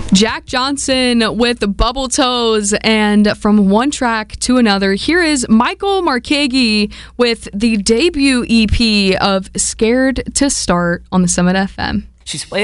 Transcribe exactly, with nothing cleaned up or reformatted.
Jack Johnson with Bubble Toes, and from one track to another, here is Michael Marcheghi with the debut E P of Scared to Start on the Summit F M. She's